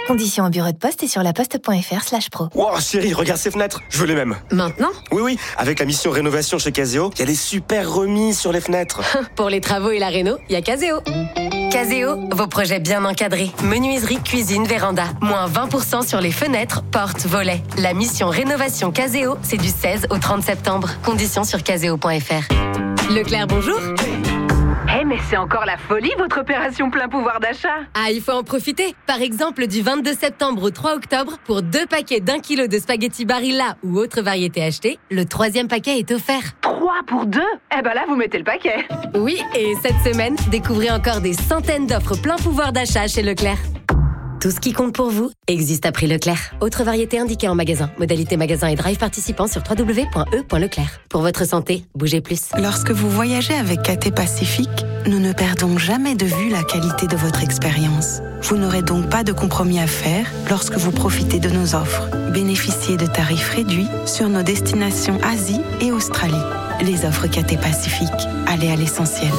Conditions au bureau de poste et sur laposte.fr/pro. Wow, chérie, regarde ces fenêtres. Je veux les mêmes. Maintenant ? Oui. Avec la mission rénovation chez Caseo, il y a des super remises sur les fenêtres. Pour les travaux et la réno, il y a Caseo. Caseo, vos projets bien encadrés. Menuiserie, cuisine, véranda. Moins 20% sur les fenêtres, portes, volets. La mission rénovation Caseo, c'est du 16 au 30 septembre. Conditions sur caseo.fr. Leclerc, bonjour. Mais c'est encore la folie, votre opération plein pouvoir d'achat. Ah, il faut en profiter. Par exemple, du 22 septembre au 3 octobre, pour 2 paquets d'1 kilo de spaghettis Barilla ou autre variété achetée, le 3e paquet est offert. 3 pour 2 ? Eh ben là, vous mettez le paquet. Oui, et cette semaine, découvrez encore des centaines d'offres plein pouvoir d'achat chez Leclerc. Tout ce qui compte pour vous existe à prix Leclerc. Autre variété indiquée en magasin. Modalité magasin et drive participant sur www.e.leclerc. Pour votre santé, bougez plus. Lorsque vous voyagez avec KT Pacifique, nous ne perdons jamais de vue la qualité de votre expérience. Vous n'aurez donc pas de compromis à faire lorsque vous profitez de nos offres. Bénéficiez de tarifs réduits sur nos destinations Asie et Australie. Les offres KT Pacifique. Allez à l'essentiel.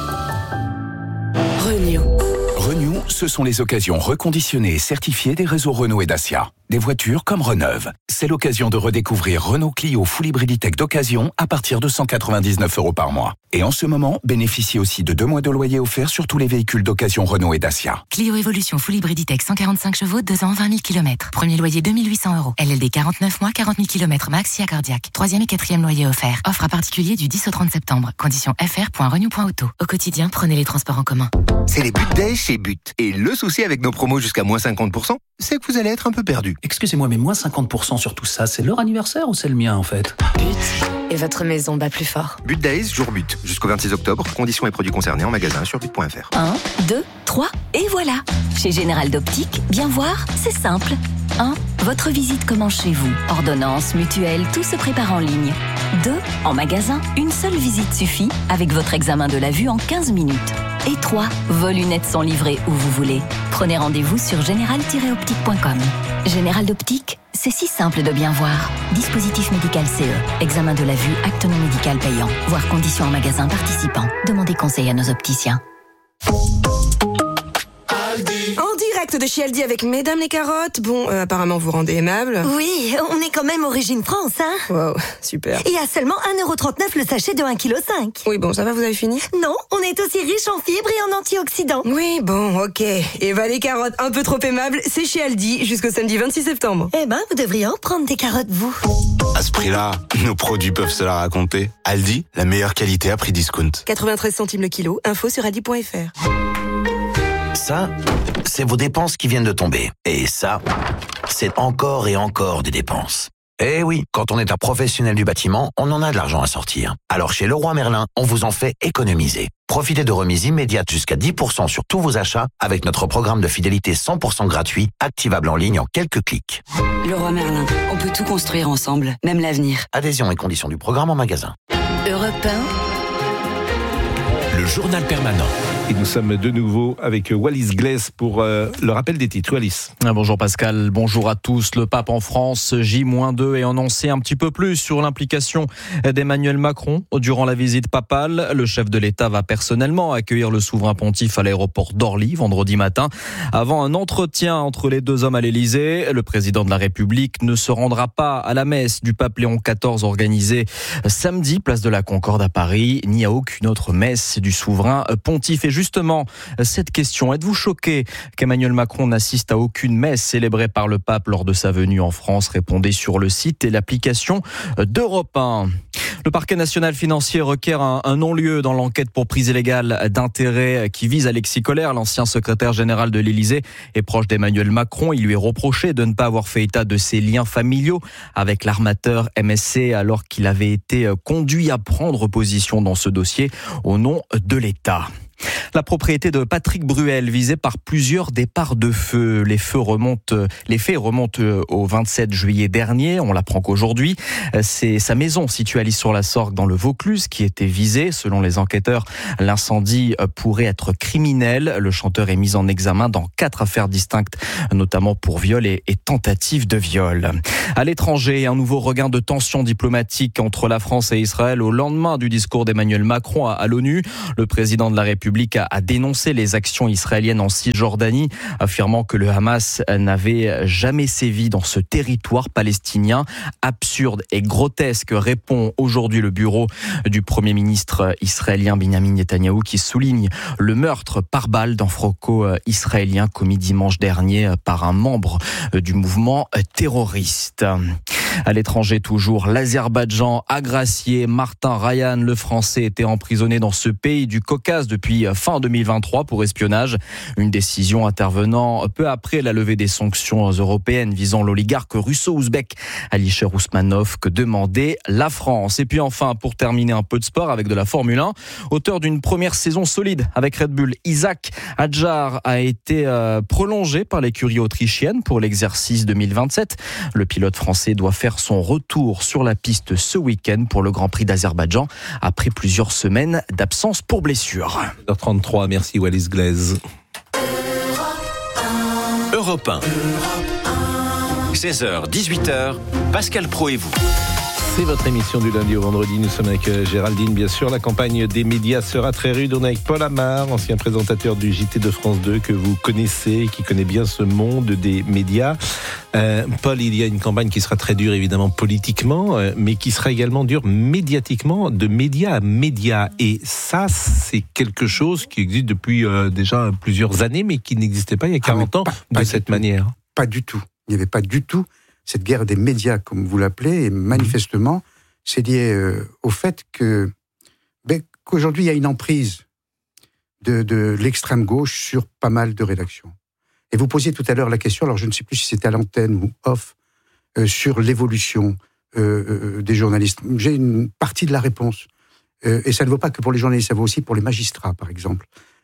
Renew, ce sont les occasions reconditionnées et certifiées des réseaux Renault et Dacia. Des voitures comme Reneuve. C'est l'occasion de redécouvrir Renault Clio Full Hybriditech d'occasion à partir de 199 € par mois. Et en ce moment, bénéficiez aussi de 2 mois de loyer offerts sur tous les véhicules d'occasion Renault et Dacia. Clio Evolution Full Hybriditech 145 chevaux, 2 ans, 20 000 km. Premier loyer 2 800 €. LLD 49 mois, 40 000 km max, SIA cardiaque. 3e et 4e loyer offert. Offre à particulier du 10 au 30 septembre. Conditions fr.renew.auto. Au quotidien, prenez les transports en commun. C'est les But Days chez But. Et le souci avec nos promos jusqu'à moins 50%, c'est que vous allez être un peu perdu. Excusez-moi, mais moins 50% sur tout ça, c'est leur anniversaire ou c'est le mien en fait ? But. Et votre maison bat plus fort. But Days, jour but. Jusqu'au 26 octobre. Conditions et produits concernés en magasin sur but.fr. 1, 2, 3, et voilà. Chez Général d'Optique, bien voir, c'est simple. 1. Votre visite commence chez vous. Ordonnance, mutuelle, tout se prépare en ligne. 2. En magasin, une seule visite suffit avec votre examen de la vue en 15 minutes. Et 3. Vos lunettes sont livrées où vous voulez. Prenez rendez-vous sur général-optique.com. Général d'Optique, c'est si simple de bien voir. Dispositif médical CE. Examen de la vue, acte non médical payant. Voir conditions en magasin participant. Demandez conseil à nos opticiens. En direct de chez Aldi avec Mesdames les carottes. Bon, apparemment vous rendez aimable. Oui, on est quand même Origine France, hein. Wow, super. Et à seulement 1,39 € le sachet de 1,5 kg. Oui, bon, ça va, vous avez fini? Non, on est aussi riche en fibres et en antioxydants. Oui, bon, ok. Eva les carottes, un peu trop aimables, c'est chez Aldi jusqu'au samedi 26 septembre. Eh ben, vous devriez en prendre des carottes, vous. À ce prix-là, nos produits peuvent se la raconter. Aldi, la meilleure qualité à prix discount. 93 centimes le kilo, info sur aldi.fr. Ça, c'est vos dépenses qui viennent de tomber. Et ça, c'est encore et encore des dépenses. Eh oui, quand on est un professionnel du bâtiment, on en a de l'argent à sortir. Alors chez Leroy Merlin, on vous en fait économiser. Profitez de remises immédiates jusqu'à 10% sur tous vos achats avec notre programme de fidélité 100% gratuit, activable en ligne en quelques clics. Leroy Merlin, on peut tout construire ensemble, même l'avenir. Adhésion et conditions du programme en magasin. Europe 1. Le journal permanent. Et nous sommes de nouveau avec Wallis Glaise pour le rappel des titres. Wallis. Bonjour Pascal, bonjour à tous. Le pape en France, J-2, et en sait un petit peu plus sur l'implication d'Emmanuel Macron durant la visite papale. Le chef de l'État va personnellement accueillir le souverain pontife à l'aéroport d'Orly vendredi matin. Avant un entretien entre les deux hommes à l'Élysée, le président de la République ne se rendra pas à la messe du pape Léon XIV organisée samedi, place de la Concorde à Paris, ni à aucune autre messe du souverain pontife. Et justement, cette question, êtes-vous choqué qu'Emmanuel Macron n'assiste à aucune messe célébrée par le pape lors de sa venue en France? Répondez sur le site et l'application d'Europe 1. Le parquet national financier requiert un non-lieu dans l'enquête pour prise illégale d'intérêt qui vise Alexis Kohler, l'ancien secrétaire général de l'Élysée et proche d'Emmanuel Macron. Il lui est reproché de ne pas avoir fait état de ses liens familiaux avec l'armateur MSC alors qu'il avait été conduit à prendre position dans ce dossier au nom de l'État. La propriété de Patrick Bruel visée par plusieurs départs de feu. Les faits remontent au 27 juillet dernier. On l'apprend qu'aujourd'hui, c'est sa maison située à Lis-sur-la-Sorgue dans le Vaucluse qui était visée. Selon les enquêteurs, l'incendie pourrait être criminel. Le chanteur est mis en examen dans 4 affaires distinctes, notamment pour viol et tentative de viol. À l'étranger, un nouveau regain de tensions diplomatiques entre la France et Israël au lendemain du discours d'Emmanuel Macron à l'ONU. Le président de la République République a dénoncé les actions israéliennes en Cisjordanie, affirmant que le Hamas n'avait jamais sévi dans ce territoire palestinien. Absurde et grotesque, répond aujourd'hui le bureau du Premier ministre israélien Benjamin Netanyahou, qui souligne le meurtre par balle d'un franco-israélien commis dimanche dernier par un membre du mouvement terroriste. À l'étranger toujours, l'Azerbaïdjan a gracié Martin Rayan. Le Français était emprisonné dans ce pays du Caucase depuis fin 2023 pour espionnage. Une décision intervenant peu après la levée des sanctions européennes visant l'oligarque russo-ouzbek Alisher Ousmanov que demandait la France. Et puis enfin, pour terminer, un peu de sport avec de la Formule 1. Auteur d'une première saison solide avec Red Bull, Isaac Hadjar a été prolongé par l'écurie autrichienne pour l'exercice 2027. Le pilote français doit faire son retour sur la piste ce week-end pour le Grand Prix d'Azerbaïdjan après plusieurs semaines d'absence pour blessure. 7h33, merci Wallis Glaise. Europe 1. 16h, 18h, Pascal Praud et vous. C'est votre émission du lundi au vendredi. Nous sommes avec Géraldine, bien sûr. La campagne des médias sera très rude. On est avec Paul Amar, ancien présentateur du JT de France 2, que vous connaissez, qui connaît bien ce monde des médias. Paul, il y a une campagne qui sera très dure, évidemment, politiquement, mais qui sera également dure médiatiquement, de média à média. Et ça, c'est quelque chose qui existe depuis déjà plusieurs années, mais qui n'existait pas il y a 40 ans de cette manière. Pas du tout. Il n'y avait pas du tout cette guerre des médias, comme vous l'appelez, et manifestement, c'est lié au fait qu'aujourd'hui, il y a une emprise de l'extrême gauche sur pas mal de rédactions. Et vous posiez tout à l'heure la question, alors je ne sais plus si c'était à l'antenne ou off, sur l'évolution des journalistes. J'ai une partie de la réponse. Et ça ne vaut pas que pour les journalistes, ça vaut aussi pour les magistrats, par exemple.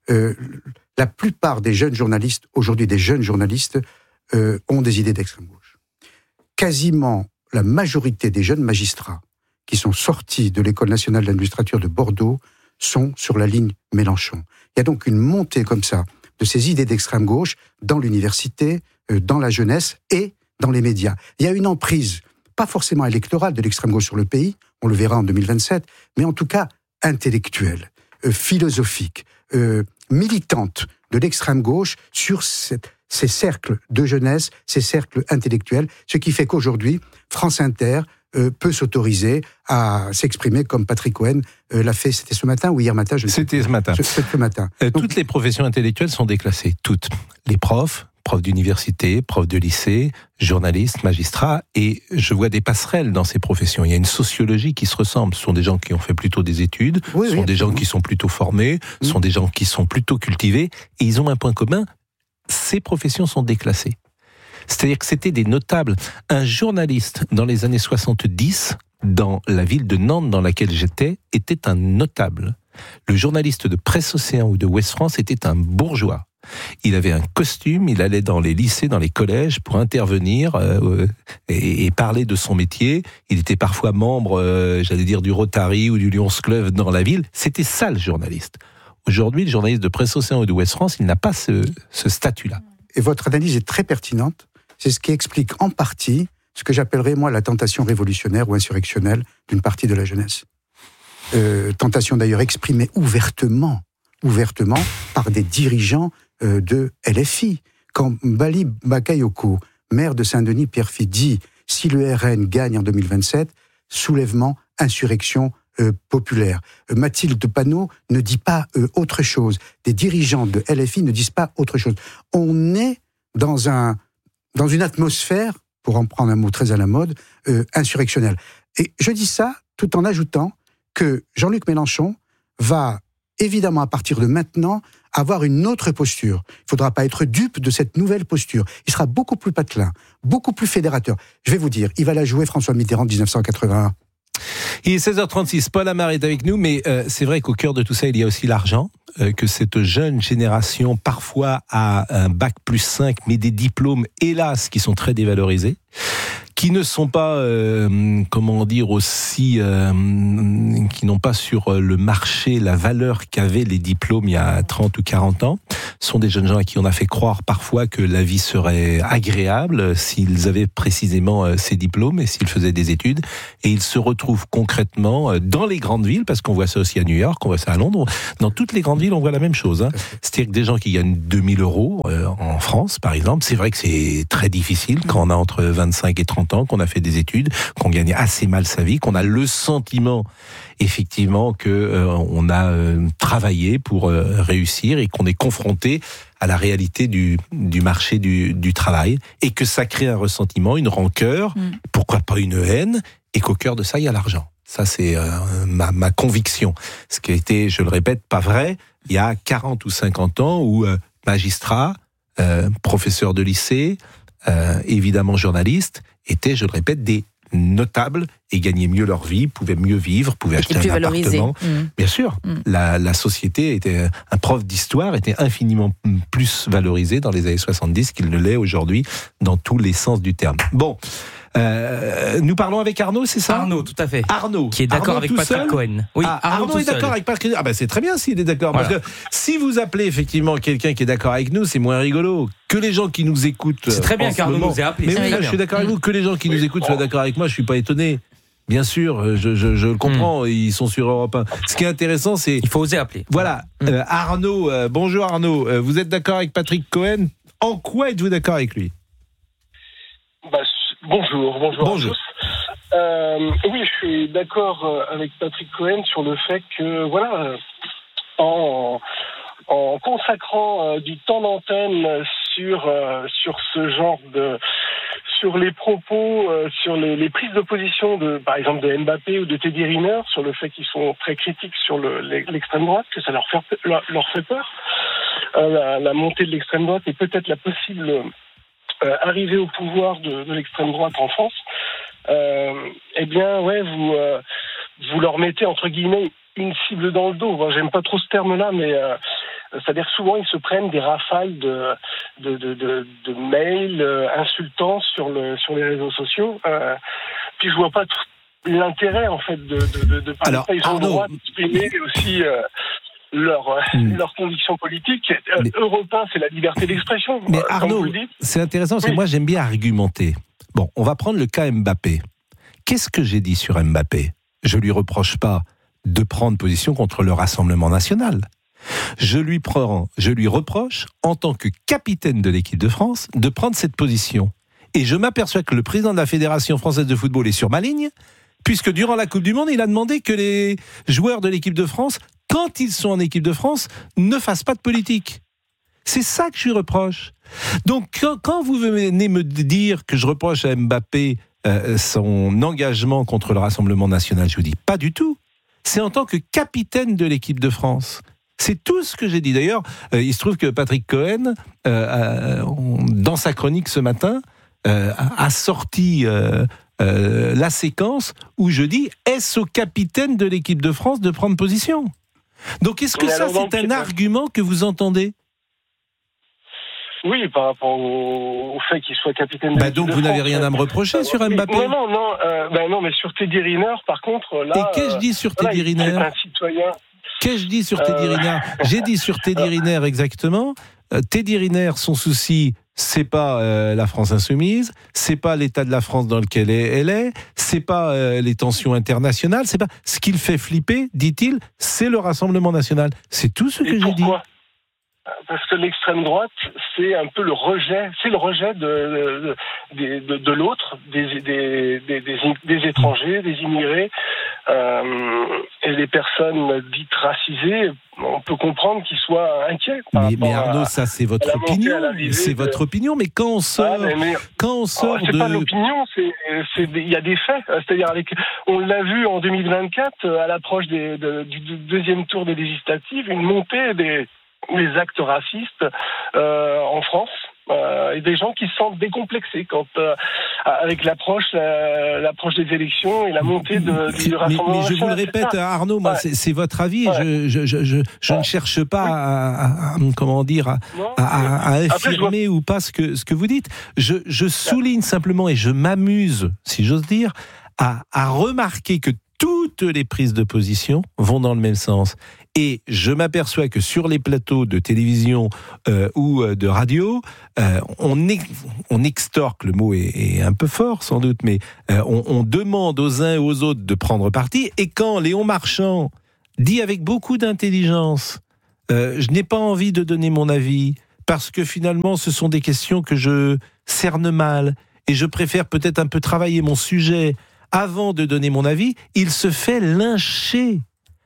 La plupart des jeunes journalistes, aujourd'hui des jeunes journalistes, ont des idées d'extrême gauche. Quasiment la majorité des jeunes magistrats qui sont sortis de l'École nationale de la magistrature de Bordeaux sont sur la ligne Mélenchon. Il y a donc une montée comme ça de ces idées d'extrême gauche dans l'université, dans la jeunesse et dans les médias. Il y a une emprise, pas forcément électorale de l'extrême gauche sur le pays, on le verra en 2027, mais en tout cas intellectuelle, philosophique, militante de l'extrême gauche sur ces cercles de jeunesse, ces cercles intellectuels, ce qui fait qu'aujourd'hui, France Inter peut s'autoriser à s'exprimer comme Patrick Cohen l'a fait, c'était ce matin ou hier matin, je ne sais C'était ce matin. Ce matin. Toutes les professions intellectuelles sont déclassées, toutes. Les profs d'université, profs de lycée, journalistes, magistrats, et je vois des passerelles dans ces professions. Il y a une sociologie qui se ressemble. Ce sont des gens qui ont fait plutôt des études, ce sont des gens qui sont plutôt formés, ce sont des gens qui sont plutôt cultivés, et ils ont un point commun, ces professions sont déclassées. C'est-à-dire que c'était des notables. Un journaliste, dans les années 70, dans la ville de Nantes dans laquelle j'étais, était un notable. Le journaliste de Presse Océan ou de Ouest France était un bourgeois. Il avait un costume, il allait dans les lycées, dans les collèges pour intervenir et parler de son métier. Il était parfois membre, du Rotary ou du Lions Club dans la ville. C'était ça le journaliste. Aujourd'hui, le journaliste de Presse Océan ou de Ouest France, il n'a pas ce statut-là. Et votre analyse est très pertinente. C'est ce qui explique en partie ce que j'appellerais, moi, la tentation révolutionnaire ou insurrectionnelle d'une partie de la jeunesse. Tentation d'ailleurs exprimée ouvertement par des dirigeants de LFI. Quand Bali Bakayoko, maire de Saint-Denis-Pierrefitte, dit « Si le RN gagne en 2027, soulèvement, insurrection populaire ». Mathilde Panot ne dit pas autre chose. Des dirigeants de LFI ne disent pas autre chose. On est dans une atmosphère, pour en prendre un mot très à la mode, insurrectionnelle. Et je dis ça tout en ajoutant que Jean-Luc Mélenchon va évidemment, à partir de maintenant, avoir une autre posture. Il ne faudra pas être dupe de cette nouvelle posture. Il sera beaucoup plus patelin, beaucoup plus fédérateur. Je vais vous dire, il va la jouer François Mitterrand de 1981. Il est 16h36, Paul Amar est avec nous, mais c'est vrai qu'au cœur de tout ça, il y a aussi l'argent, que cette jeune génération, parfois, a un bac+5, mais des diplômes, hélas, qui sont très dévalorisés, qui ne sont pas, comment dire, aussi, qui n'ont pas sur le marché la valeur qu'avaient les diplômes il y a 30 ou 40 ans, sont des jeunes gens à qui on a fait croire parfois que la vie serait agréable s'ils avaient précisément ces diplômes et s'ils faisaient des études. Et ils se retrouvent concrètement dans les grandes villes, parce qu'on voit ça aussi à New York, on voit ça à Londres. Dans toutes les grandes villes, on voit la même chose. Hein. C'est-à-dire que des gens qui gagnent 2000 euros en France, par exemple, c'est vrai que c'est très difficile quand on a entre 25 et 30 ans, qu'on a fait des études, qu'on gagne assez mal sa vie, qu'on a le sentiment effectivement que on a travaillé pour réussir et qu'on est confronté à la réalité du marché du travail, et que ça crée un ressentiment, une rancœur, pourquoi pas une haine, et qu'au cœur de ça, il y a l'argent. Ça, c'est ma conviction. Ce qui a été, je le répète, pas vrai il y a 40 ou 50 ans, où magistrats, professeurs de lycée, évidemment journalistes, étaient, je le répète, des notables et gagnaient mieux leur vie, pouvaient mieux vivre, pouvaient acheter un appartement. Bien sûr, la société était, un prof d'histoire était infiniment plus valorisé dans les années 70 qu'il ne l'est aujourd'hui dans tous les sens du terme. Bon, nous parlons avec Arnaud, c'est ça ? Arnaud, tout à fait. Arnaud. Qui est d'accord avec Patrick Cohen. Oui, Arnaud est d'accord avec Patrick. Ah ben c'est très bien s'il est d'accord. Voilà. Parce que si vous appelez effectivement quelqu'un qui est d'accord avec nous, c'est moins rigolo. Que les gens qui nous écoutent. C'est très bien qu'Arnaud nous ait appelé. Mais oui, je suis d'accord avec vous. Que les gens qui nous écoutent soient d'accord avec moi, je suis pas étonné. Bien sûr, je le comprends, ils sont sur Europe 1. Ce qui est intéressant, c'est... Il faut oser appeler. Voilà. Arnaud, bonjour Arnaud. Vous êtes d'accord avec Patrick Cohen ? En quoi êtes-vous d'accord avec lui ? Bonjour à tous. Oui, je suis d'accord avec Patrick Cohen sur le fait que, voilà, en consacrant du temps d'antenne sur ce genre de... sur les propos, sur les prises de position par exemple de Mbappé ou de Teddy Riner, sur le fait qu'ils sont très critiques sur l'extrême droite, que ça leur fait peur. La montée de l'extrême droite et peut-être la possible arrivée au pouvoir de l'extrême droite en France. Eh bien, ouais, vous leur mettez entre guillemets une cible dans le dos. Bon, j'aime pas trop ce terme-là, mais c'est-à-dire souvent ils se prennent des rafales de mails insultants sur les réseaux sociaux. Puis je vois pas l'intérêt en fait de parler. Alors, ils ont le droit d'exprimer aussi leurs convictions politiques. Europe 1, c'est la liberté d'expression. Mais Arnaud, c'est intéressant parce que moi j'aime bien argumenter. Bon, on va prendre le cas Mbappé. Qu'est-ce que j'ai dit sur Mbappé ? Je lui reproche pas de prendre position contre le Rassemblement national. Je lui reproche, en tant que capitaine de l'équipe de France, de prendre cette position. Et je m'aperçois que le président de la Fédération française de football est sur ma ligne, puisque durant la Coupe du Monde, il a demandé que les joueurs de l'équipe de France, quand ils sont en équipe de France, ne fassent pas de politique. C'est ça que je lui reproche. Donc, quand vous venez me dire que je reproche à Mbappé son engagement contre le Rassemblement national, je vous dis pas du tout. C'est en tant que capitaine de l'équipe de France. C'est tout ce que j'ai dit. D'ailleurs, il se trouve que Patrick Cohen, dans sa chronique ce matin, a sorti la séquence où je dis « Est-ce au capitaine de l'équipe de France de prendre position ?» Donc, est-ce que ça, c'est un argument que vous entendez ? Oui, par rapport au fait qu'il soit capitaine de l'équipe donc, de vous France, n'avez rien à me reprocher sur Mbappé ? Non, mais sur Teddy Riner, par contre, là... Et qu'ai-je dit sur Teddy Riner ? C'est un citoyen... Qu'ai-je dit sur Teddy Riner ? J'ai dit sur Teddy Riner exactement. Teddy Riner, son souci, c'est pas la France insoumise, c'est pas l'état de la France dans lequel elle est, c'est pas les tensions internationales, c'est pas ce qui le fait flipper, dit-il, c'est le Rassemblement national. C'est tout ce que j'ai dit. Parce que l'extrême droite, c'est un peu le rejet de l'autre, des étrangers, des immigrés, et les personnes dites racisées. On peut comprendre qu'ils soient inquiets. Mais Arnaud, ça c'est votre opinion. C'est votre opinion. Mais quand on sort, c'est pas l'opinion, il y a des faits. C'est-à-dire on l'a vu en 2024 à l'approche du deuxième tour des législatives, une montée des actes racistes en France, et des gens qui se sentent décomplexés. avec l'approche des élections et la montée du Rassemblement mais je vous le national. répète, Arnaud, moi, c'est votre avis. Ouais. Je ne cherche pas à infirmer ou pas ce que vous dites. Je souligne simplement et je m'amuse, si j'ose dire, à remarquer que toutes les prises de position vont dans le même sens. Et je m'aperçois que sur les plateaux de télévision ou de radio, on extorque, le mot est un peu fort sans doute, mais on demande aux uns et aux autres de prendre parti. Et quand Léon Marchand dit avec beaucoup d'intelligence « je n'ai pas envie de donner mon avis parce que finalement ce sont des questions que je cerne mal et je préfère peut-être un peu travailler mon sujet avant de donner mon avis », il se fait lyncher,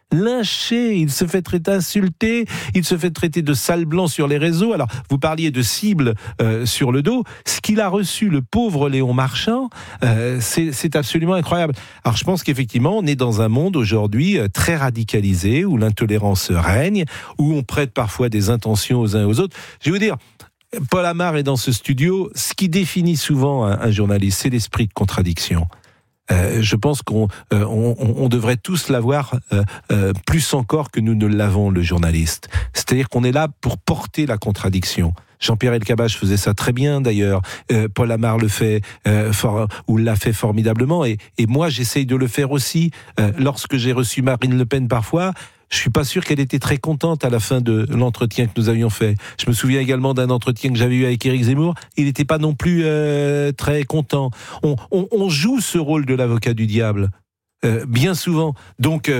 il se fait traiter, insulté, il se fait traiter de sale blanc sur les réseaux. Alors, vous parliez de cible sur le dos. Ce qu'il a reçu, le pauvre Léon Marchand, c'est absolument incroyable. Alors, je pense qu'effectivement, on est dans un monde aujourd'hui très radicalisé, où l'intolérance règne, où on prête parfois des intentions aux uns et aux autres. Je vais vous dire, Paul Amar est dans ce studio. Ce qui définit souvent un journaliste, c'est l'esprit de contradiction. Je pense qu'on devrait tous l'avoir plus encore que nous ne l'avons, le journaliste. C'est-à-dire qu'on est là pour porter la contradiction. Jean-Pierre Elkabbach faisait ça très bien d'ailleurs. Paul Amar le fait ou l'a fait formidablement. Et moi, j'essaye de le faire aussi. Lorsque j'ai reçu Marine Le Pen parfois, je suis pas sûr qu'elle était très contente à la fin de l'entretien que nous avions fait. Je me souviens également d'un entretien que j'avais eu avec Éric Zemmour. Il n'était pas non plus très content. On joue ce rôle de l'avocat du diable. Bien souvent. Donc,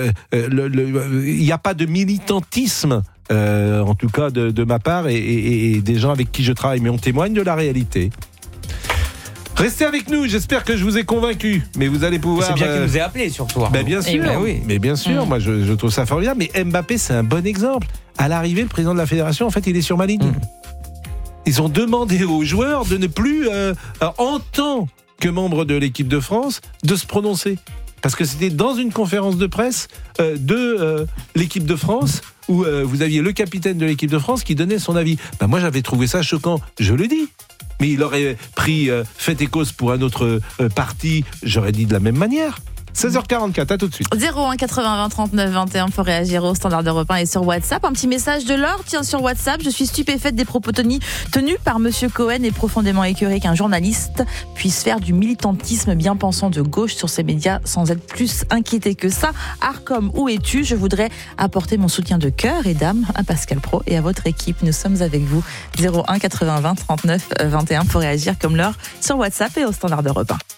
il n'y a pas de militantisme, en tout cas de ma part et des gens avec qui je travaille, mais on témoigne de la réalité. Restez avec nous, j'espère que je vous ai convaincu, mais vous allez pouvoir... C'est bien qu'il nous ait appelé surtout. Ben bien sûr, oui. Mais bien sûr, moi je trouve ça formidable, mais Mbappé c'est un bon exemple. À l'arrivée, le président de la fédération, en fait, il est sur ma ligne. Ils ont demandé aux joueurs de ne plus, en tant que membre de l'équipe de France, de se prononcer. Parce que c'était dans une conférence de presse de l'équipe de France où vous aviez le capitaine de l'équipe de France qui donnait son avis. Ben moi j'avais trouvé ça choquant, je le dis. Mais il aurait pris fait et cause pour un autre parti, j'aurais dit de la même manière. 16h44, à tout de suite. 01 80 20 39 21 pour réagir au Standard d'Europe 1 et sur WhatsApp. Un petit message de Laure, tiens, sur WhatsApp. Je suis stupéfaite des propos tenus par Monsieur Cohen et profondément écœurée qu'un journaliste puisse faire du militantisme bien pensant de gauche sur ces médias sans être plus inquiété que ça. Arcom, où es-tu ? Je voudrais apporter mon soutien de cœur et d'âme à Pascal Praud et à votre équipe. Nous sommes avec vous. 01 80 20 39 21 pour réagir comme Laure sur WhatsApp et au Standard d'Europe 1.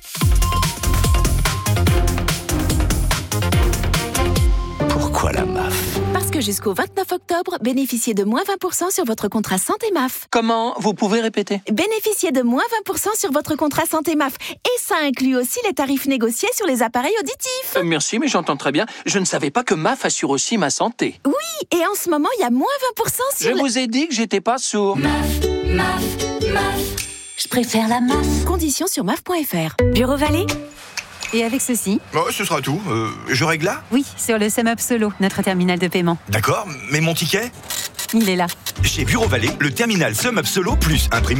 La MAF. Parce que jusqu'au 29 octobre, bénéficiez de moins 20% sur votre contrat santé MAF. Comment ? Vous pouvez répéter ? Bénéficiez de moins 20% sur votre contrat santé MAF. Et ça inclut aussi les tarifs négociés sur les appareils auditifs. Merci, mais j'entends très bien. Je ne savais pas que MAF assure aussi ma santé. Oui, et en ce moment, il y a moins 20% sur... Je vous ai dit que j'étais pas sourd. MAF. Je préfère la MAF. Conditions sur MAF.fr. Bureau Vallée. Et avec ceci... Oh, ce sera tout. Je règle là ? Oui, sur le SumUp Solo, notre terminal de paiement. D'accord, mais mon ticket ? Il est là. Chez Bureau Vallée, le terminal SumUp Solo plus imprimante